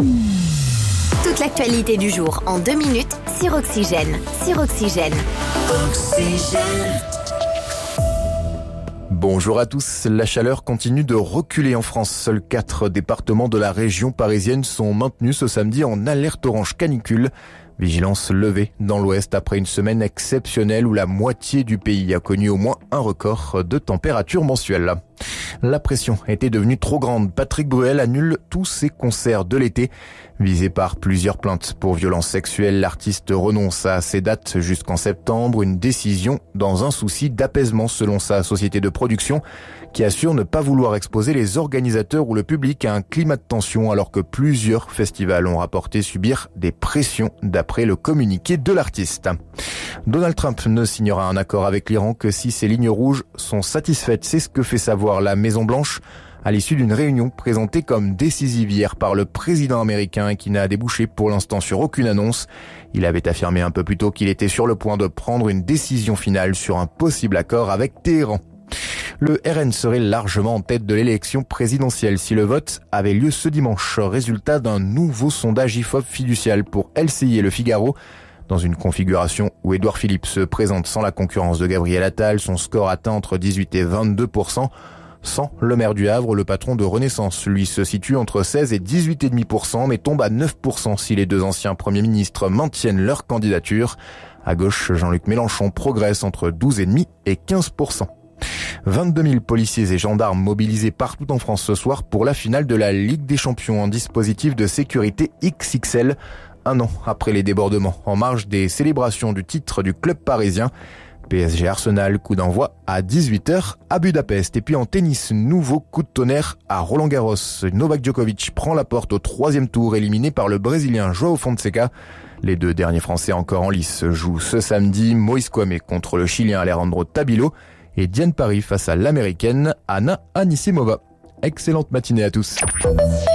Toute l'actualité du jour en 2 minutes sur Oxygène. Bonjour à tous, la chaleur continue de reculer en France. Seuls 4 départements de la région parisienne sont maintenus ce samedi en alerte orange canicule. Vigilance levée dans l'ouest après une semaine exceptionnelle où la moitié du pays a connu au moins un record de température mensuelle. La pression était devenue trop grande. Patrick Bruel annule tous ses concerts de l'été. Visé par plusieurs plaintes pour violences sexuelles, l'artiste renonce à ses dates jusqu'en septembre. Une décision dans un souci d'apaisement selon sa société de production qui assure ne pas vouloir exposer les organisateurs ou le public à un climat de tension alors que plusieurs festivals ont rapporté subir des pressions d'après le communiqué de l'artiste. Donald Trump ne signera un accord avec l'Iran que si ses lignes rouges sont satisfaites. C'est ce que fait savoir la Maison-Blanche à l'issue d'une réunion présentée comme décisive hier par le président américain et qui n'a débouché pour l'instant sur aucune annonce. Il avait affirmé un peu plus tôt qu'il était sur le point de prendre une décision finale sur un possible accord avec Téhéran. Le RN serait largement en tête de l'élection présidentielle si le vote avait lieu ce dimanche. Résultat d'un nouveau sondage IFOP fiducial pour LCI et Le Figaro. Dans une configuration où Édouard Philippe se présente sans la concurrence de Gabriel Attal, son score atteint entre 18 et 22%. Sans le maire du Havre, le patron de Renaissance, lui, se situe entre 16 et 18,5%, mais tombe à 9% si les deux anciens premiers ministres maintiennent leur candidature. À gauche, Jean-Luc Mélenchon progresse entre 12,5% et 15%. 22 000 policiers et gendarmes mobilisés partout en France ce soir pour la finale de la Ligue des Champions en dispositif de sécurité XXL. Un an après les débordements, en marge des célébrations du titre du club parisien. PSG Arsenal, coup d'envoi à 18h à Budapest. Et puis en tennis, nouveau coup de tonnerre à Roland-Garros. Novak Djokovic prend la porte au 3e tour, éliminé par le Brésilien João Fonseca. Les 2 derniers Français encore en lice jouent ce samedi. Moïse Kouamé contre le Chilien Alejandro Tabilo et Diane Paris face à l'Américaine Anna Anisimova. Excellente matinée à tous.